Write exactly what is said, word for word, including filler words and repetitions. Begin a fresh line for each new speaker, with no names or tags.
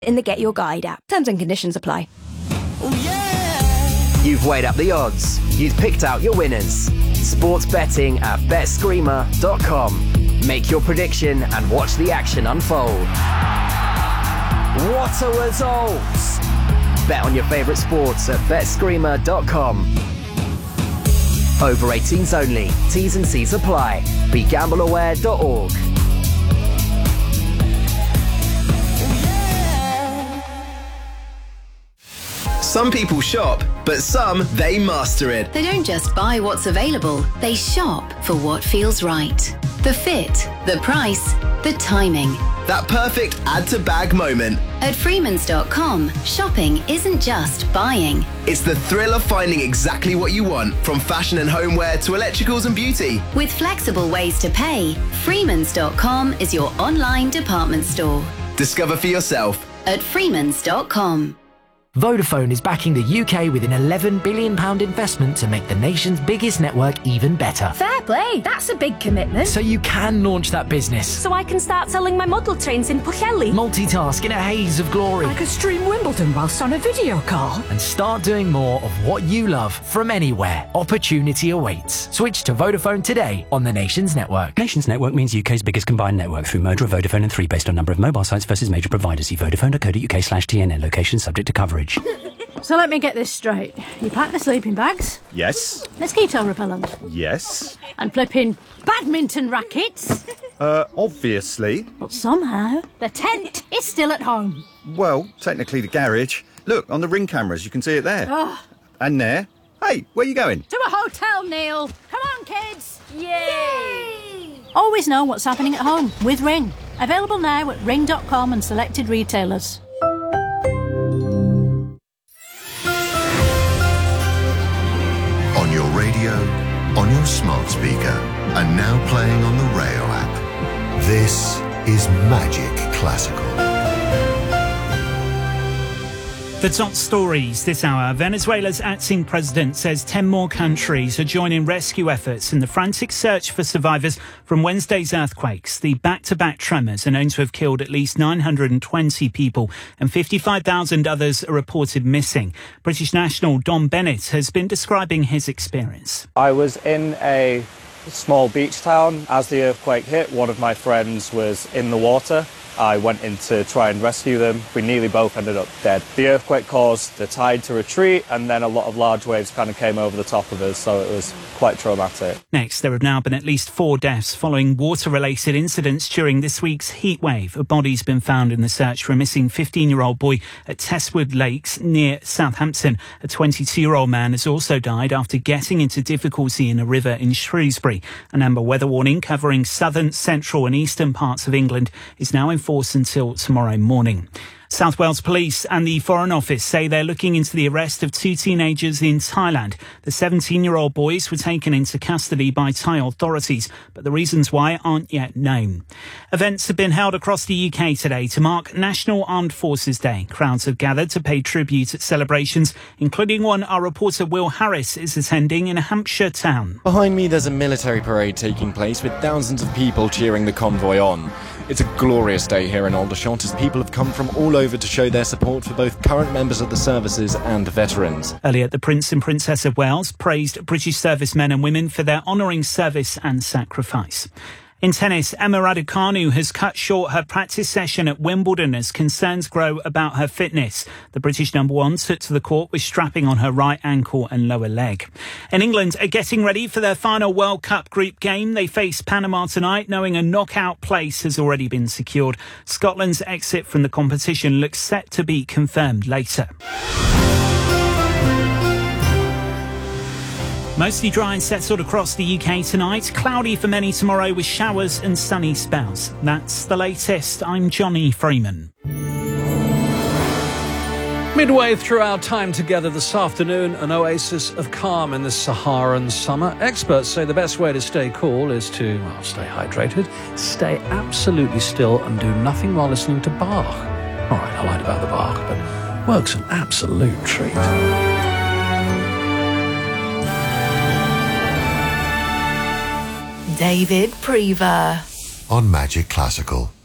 in the Get Your Guide app. Terms and conditions apply.
Oh, yeah. You've weighed up the odds. You've picked out your winners. Sports betting at bet screamer dot com. Make your prediction and watch the action unfold. What are results? Bet on your favourite sports at bet screamer dot com. Over eighteens only. T's and C's apply. Be gamble aware dot org.
Some people shop, but some, they master it.
They don't just buy what's available, they shop for what feels right. The fit, the price, the timing.
That perfect add-to-bag moment.
At Freemans dot com, shopping isn't just buying.
It's the thrill of finding exactly what you want, from fashion and homeware to electricals and beauty.
With flexible ways to pay, Freemans dot com is your online department store.
Discover for yourself.
At Freemans dot com.
Vodafone is backing the U K with an eleven billion pounds investment to make the nation's biggest network even better.
Fair play, that's a big commitment.
So you can launch that business.
So I can start selling my model trains in Pwllheli.
Multitask in a haze of glory.
I could stream Wimbledon whilst on a video call.
And start doing more of what you love from anywhere. Opportunity awaits. Switch to Vodafone today on the Nations Network.
Nations Network means U K's biggest combined network through merger of Vodafone and three based on number of mobile sites versus major providers. See vodafone dot co dot uk slash T N N. Location subject to coverage.
So let me get this straight. You pack the sleeping bags?
Yes.
Mosquito repellent?
Yes.
And flipping badminton rackets?
Uh, obviously.
But somehow, the tent is still at home.
Well, technically the garage. Look, on the ring cameras, you can see it there.
Oh.
And there. Hey, where are you going?
To a hotel, Neil. Come on, kids. Yay! Yay! Always know what's happening at home with Ring. Available now at ring dot com and selected retailers.
On your radio, on your smart speaker, and now playing on the Rayo app. This is Magic Classical.
The top stories this hour. Venezuela's acting president says ten more countries are joining rescue efforts in the frantic search for survivors from Wednesday's earthquakes. The back-to-back tremors are known to have killed at least nine hundred twenty people and fifty-five thousand others are reported missing. British national Don Bennett has been describing his experience.
I was in a small beach town. As the earthquake hit, one of my friends was in the water. I went in to try and rescue them. We nearly both ended up dead. The earthquake caused the tide to retreat, and then a lot of large waves kind of came over the top of us, so it was quite traumatic.
Next, there have now been at least four deaths following water-related incidents during this week's heat wave. A body's been found in the search for a missing fifteen-year-old boy at Testwood Lakes near Southampton. A twenty-two-year-old man has also died after getting into difficulty in a river in Shrewsbury. An amber weather warning covering southern, central and eastern parts of England is now in force until tomorrow morning. South Wales Police and the Foreign Office say they're looking into the arrest of two teenagers in Thailand. The seventeen-year-old boys were taken into custody by Thai authorities, but the reasons why aren't yet known. Events have been held across the U K today to mark National Armed Forces Day. Crowds have gathered to pay tribute at celebrations, including one our reporter Will Harris is attending in a Hampshire town.
Behind me there's a military parade taking place with thousands of people cheering the convoy on. It's a glorious day here in Aldershot as people have come from all over to show their support for both current members of the services and veterans.
Earlier, the Prince and Princess of Wales praised British servicemen and women for their honouring service and sacrifice. In tennis, Emma Raducanu has cut short her practice session at Wimbledon as concerns grow about her fitness. The British number one took to the court with strapping on her right ankle and lower leg. And England are getting ready for their final World Cup group game. They face Panama tonight, knowing a knockout place has already been secured. Scotland's exit from the competition looks set to be confirmed later. Mostly dry and settled across the U K tonight. Cloudy for many tomorrow with showers and sunny spells. That's the latest. I'm Johnny Freeman.
Midway through our time together this afternoon, an oasis of calm in the Saharan summer. Experts say the best way to stay cool is to, well, stay hydrated, stay absolutely still and do nothing while listening to Bach. All right, I lied about the Bach, but work's an absolute treat.
David Prever
on Magic Classical.